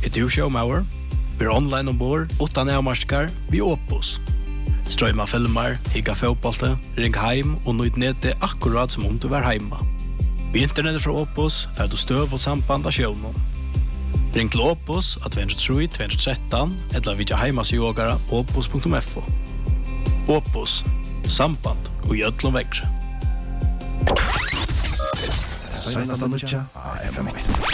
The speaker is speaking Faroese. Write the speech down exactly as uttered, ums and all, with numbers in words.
Är du showmauer? Vi är online ombord utan avmarskar vid Opus. Strömma filmer, higga fotbollte, ring heim och nöjd nete akkurat som om du var hemma. Vi internet från Opus för att du stöv och samband av showen. Ring till Opus att två tre två ett tre eller vidja heimasjogara opus punkt f o. Opus, samband och gödlom växer. Svenska Nucha, F M ett.